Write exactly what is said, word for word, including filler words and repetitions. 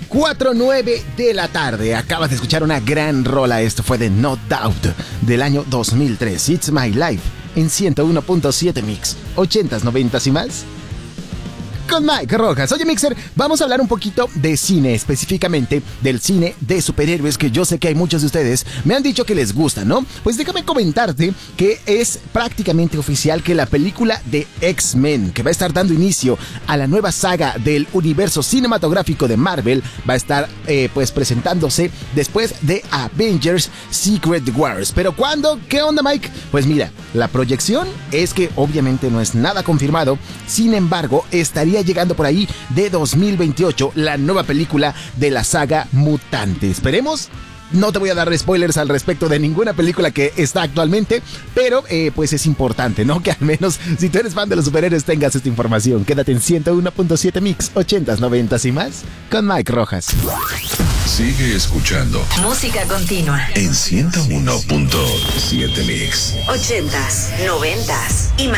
cuatro nueve de la tarde. Acabas de escuchar una gran rola. Esto fue de No Doubt del año dos mil tres. It's My Life en ciento uno punto siete Mix. ochentas, noventas y más. Con Mike Rojas. Oye, Mixer, vamos a hablar un poquito de cine, específicamente del cine de superhéroes, que yo sé que hay muchos de ustedes me han dicho que les gusta, ¿no? Pues déjame comentarte que es prácticamente oficial que la película de X-Men, que va a estar dando inicio a la nueva saga del universo cinematográfico de Marvel, va a estar eh, pues presentándose después de Avengers Secret Wars. ¿Pero cuándo? ¿Qué onda, Mike? Pues mira, la proyección es que obviamente no es nada confirmado, sin embargo, estaría llegando por ahí de dos mil veintiocho la nueva película de la saga Mutante. Esperemos. No te voy a dar spoilers al respecto de ninguna película que está actualmente, pero eh, pues es importante, ¿no? Que al menos si tú eres fan de los superhéroes tengas esta información. Quédate en ciento uno punto siete Mix, ochentas, noventas y más, con Mike Rojas. Sigue escuchando música continua en ciento uno punto siete Mix, ochentas, noventas y más.